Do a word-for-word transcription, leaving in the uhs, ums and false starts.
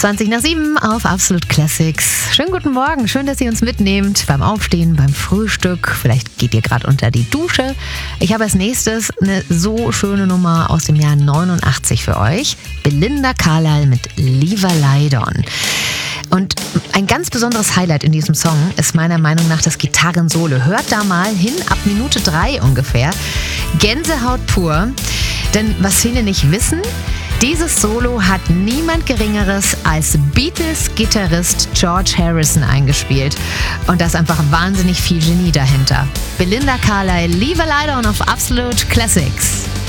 zwanzig nach sieben auf Absolute Classics. Schönen guten Morgen, schön, dass ihr uns mitnehmt beim Aufstehen, beim Frühstück. Vielleicht geht ihr gerade unter die Dusche. Ich habe als nächstes eine so schöne Nummer aus dem Jahr neunundachtzig für euch. Belinda Carlisle mit Leave a Light On. Und ein ganz besonderes Highlight in diesem Song ist meiner Meinung nach das Gitarrensolo. Hört da mal hin, ab Minute drei ungefähr. Gänsehaut pur. Denn was viele nicht wissen, dieses Solo hat niemand Geringeres als Beatles-Gitarrist George Harrison eingespielt. Und da ist einfach wahnsinnig viel Genie dahinter. Belinda Carlisle, Leave a Light On auf Absolute Classics.